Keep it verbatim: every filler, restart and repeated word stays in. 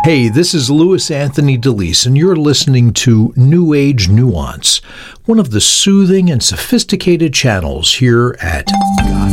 Hey, this is Louis Anthony DeLeese, and you're listening to New Age Nuance, one of the soothing and sophisticated channels here at God